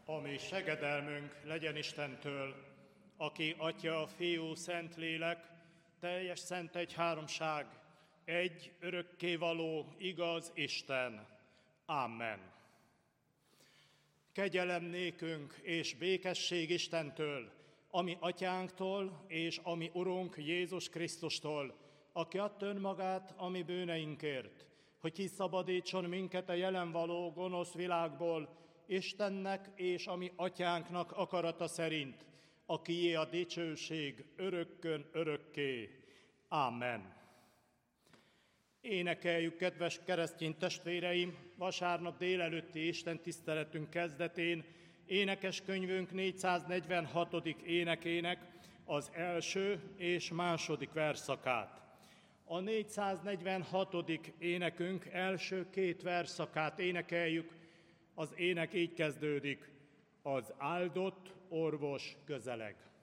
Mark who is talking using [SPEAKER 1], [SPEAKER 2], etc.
[SPEAKER 1] A mi segedelmünk legyen Istentől, aki Atya, Fiú, Szentlélek, teljes szent egyháromság, egy örökkévaló, igaz Isten. Amen. Kegyelem nékünk és békesség Istentől, ami Atyánktól és ami Urunk Jézus Krisztustól, aki adta önmagát a mi bűneinkért, hogy kiszabadítson minket a jelen való gonosz világból, Istennek és a mi Atyánknak akarata szerint, akié a dicsőség örökkön örökké. Amen. Énekeljük, kedves keresztény testvéreim, vasárnap délelőtti istentiszteletünk kezdetén énekeskönyvünk 446. énekének az első és második versszakát. A 446. énekünk első két versszakát énekeljük, az ének így kezdődik: az áldott orvos közeleg.